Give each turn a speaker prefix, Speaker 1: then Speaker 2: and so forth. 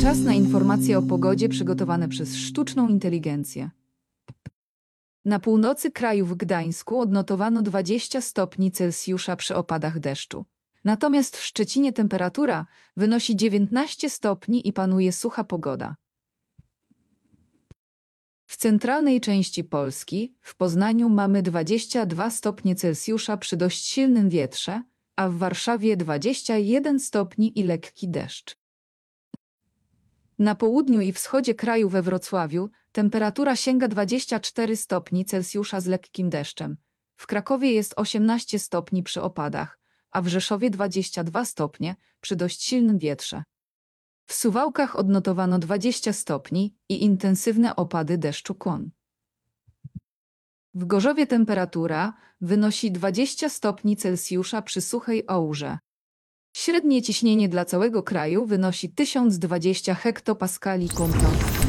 Speaker 1: Czas na informacje o pogodzie przygotowane przez sztuczną inteligencję. Na północy kraju w Gdańsku odnotowano 20 stopni Celsjusza przy opadach deszczu. Natomiast w Szczecinie temperatura wynosi 19 stopni i panuje sucha pogoda. W centralnej części Polski, w Poznaniu, mamy 22 stopnie Celsjusza przy dość silnym wietrze, a w Warszawie 21 stopni i lekki deszcz. Na południu i wschodzie kraju we Wrocławiu temperatura sięga 24 stopni Celsjusza z lekkim deszczem. W Krakowie jest 18 stopni przy opadach, a w Rzeszowie 22 stopnie przy dość silnym wietrze. W Suwałkach odnotowano 20 stopni i intensywne opady deszczu kłon. W Gorzowie temperatura wynosi 20 stopni Celsjusza przy suchej aurze. Średnie ciśnienie dla całego kraju wynosi 1020 hektopaskali kąpno.